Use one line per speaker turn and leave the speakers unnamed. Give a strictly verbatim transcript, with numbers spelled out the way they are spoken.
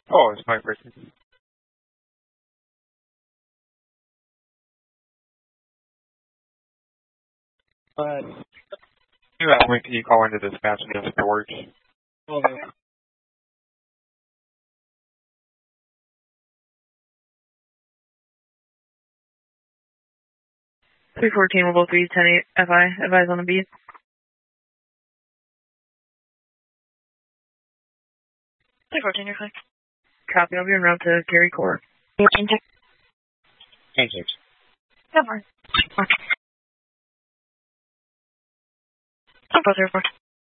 Oh, it's my person. But yeah, when can you call into dispatch and get storage? Okay. three fourteen, level three, ten eight, F I, advise on the beat. three fourteen, you're fine. Copy, I'll be en route to Gary Court.
fourteen, six.
ten six.
Go for it. I'll go there for